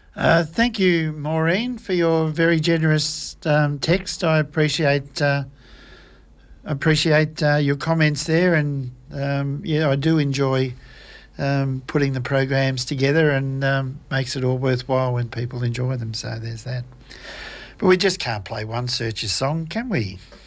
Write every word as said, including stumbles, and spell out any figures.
Uh, thank you, Maureen, for your very generous um, text. I appreciate uh, appreciate uh, your comments there, and um, yeah, I do enjoy um, putting the programs together, and um, makes it all worthwhile when people enjoy them. So there's that. But we just can't play one Searchers song, can we?